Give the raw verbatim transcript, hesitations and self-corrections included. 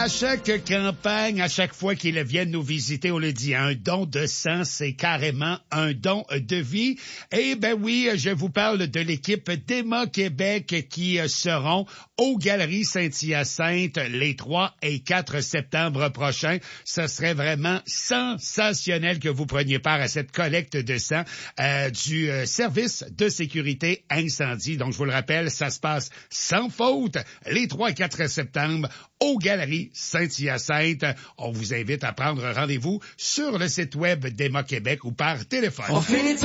À chaque campagne, à chaque fois qu'ils viennent nous visiter, on le dit, un don de sang, c'est carrément un don de vie. Eh ben oui, je vous parle de l'équipe d'Emma Québec qui seront aux Galeries Saint-Hyacinthe les trois et quatre septembre prochains. Ce serait vraiment sensationnel que vous preniez part à cette collecte de sang euh, du euh, service de sécurité incendie. Donc, je vous le rappelle, ça se passe sans faute les trois et quatre septembre aux Galeries Saint-Hyacinthe. On vous invite à prendre rendez-vous sur le site web d'Emma Québec ou par téléphone.